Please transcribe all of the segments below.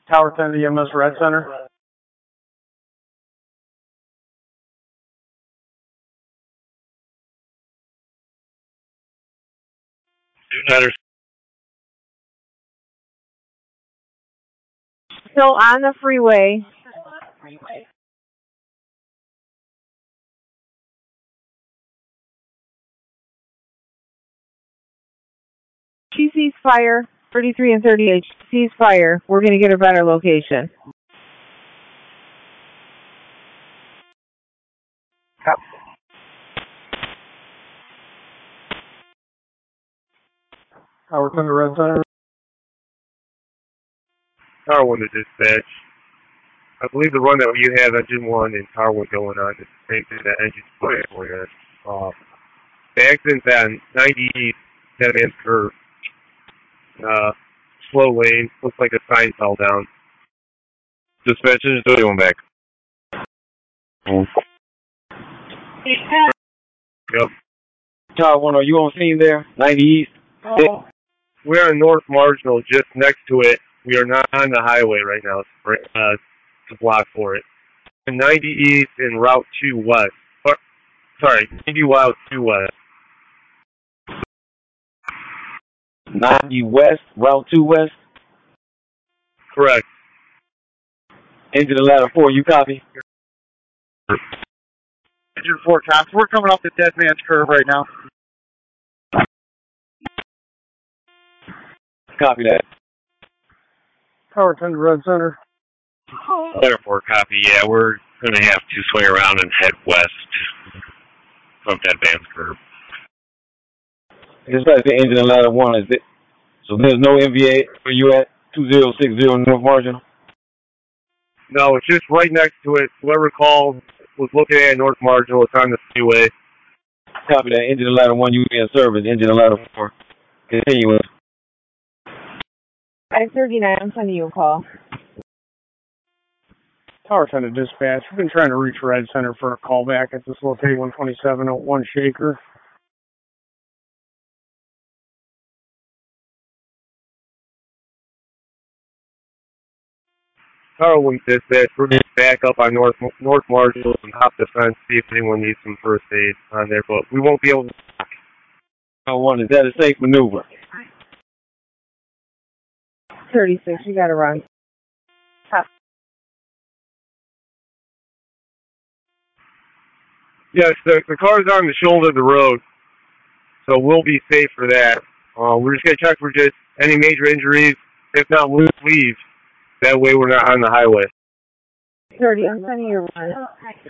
Tower 10 EMS Red Center. Still on the freeway. She sees fire. 33 and 38 sees fire. We're going to get a better location. Tower 10 Red Center. Tower 1 to dispatch. I believe the run that you have engine 1 and Tower 1 going on is the same thing that engine 2 is going on. The accident's on 90 East, Dead Man's Curve. Slow lane, looks like a sign fell down. Dispatch is doing back. Yep. Tower 1, are you on scene there? 90 East? Oh. We're on North Marginal, just next to it. We are not on the highway right now to block for it. 90 East and Route 2 West. 90 Route 2 West. 90 West, Route 2 West? Correct. Engine 11-4, you copy? Engine 4 cops. We're coming up the Dead Man's Curve right now. Copy that. Tower 10 Red Center. 4 copy, yeah, we're going to have to swing around and head west from Dead Man's Curve. Dispatch to engine 11-1, is it? So there's no MVA where you at 2060 North Marginal? No, it's just right next to it. Whoever called was looking at North Marginal. It's on the freeway. Copy that. Engine 11-1, you in service. Engine 11-4. Continuing. 539, I'm sending you a call. Tower 10 to dispatch. We've been trying to reach Red Center for a call back at this location 12701 Shaker. Tower 1 dispatch. We're going to back up on North Marginal and hop the fence, see if anyone needs some first aid on there, but we won't be able to block. Tower 1, is that a safe maneuver? 36, you got to run. Yes, the car's on the shoulder of the road, so we'll be safe for that. We're just going to check for just any major injuries. If not, we'll leave. That way we're not on the highway. 30, I'm sending you a run.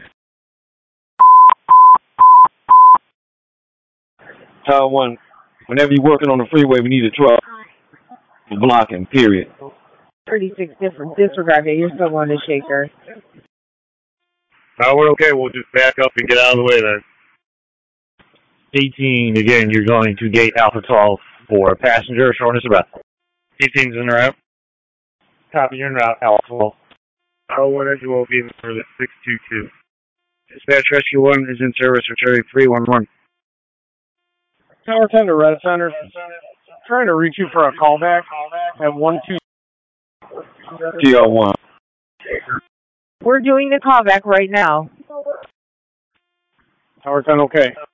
Tower 1, whenever you're working on the freeway, we need a truck for blocking, period. 36, disregard it. You're still on the Shaker. We're okay. We'll just back up and get out of the way then. 18, again, you're going to gate Alpha 12 for passenger shortness of breath. 18's en route. Copy, you're en route, Alpha 12. Tower 1 engine will be in service 622. Dispatch Rescue 1 is in service for 311. Tower 10 to Red Center. Trying to reach you for a callback at 12. TR1. We're doing the callback right now. Tower 10, okay.